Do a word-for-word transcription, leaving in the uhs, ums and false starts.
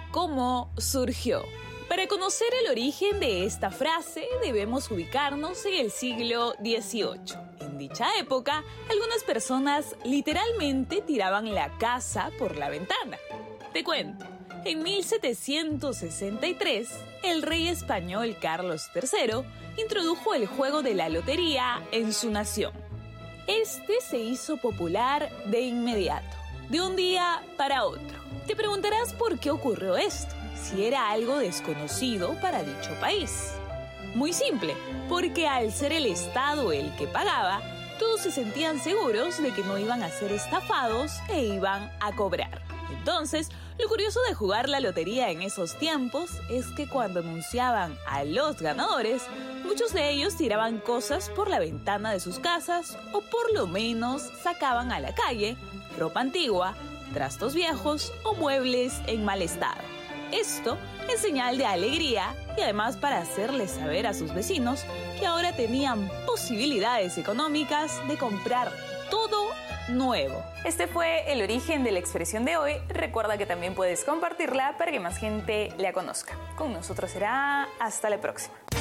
cómo surgió. Para conocer el origen de esta frase, debemos ubicarnos en el siglo dieciocho. En dicha época, algunas personas literalmente tiraban la casa por la ventana. Te cuento, en mil setecientos sesenta y tres, el rey español Carlos tercero introdujo el juego de la lotería en su nación. Este se hizo popular de inmediato, de un día para otro. Te preguntarás por qué ocurrió esto, si era algo desconocido para dicho país. Muy simple, porque al ser el Estado el que pagaba, todos se sentían seguros de que no iban a ser estafados e iban a cobrar. Entonces, lo curioso de jugar la lotería en esos tiempos es que cuando anunciaban a los ganadores, muchos de ellos tiraban cosas por la ventana de sus casas o por lo menos sacaban a la calle ropa antigua, trastos viejos o muebles en mal estado. Esto en señal de alegría y además para hacerles saber a sus vecinos que ahora tenían posibilidades económicas de comprar todo nuevo. Este fue el origen de la expresión de hoy. Recuerda que también puedes compartirla para que más gente la conozca. Con nosotros será hasta la próxima.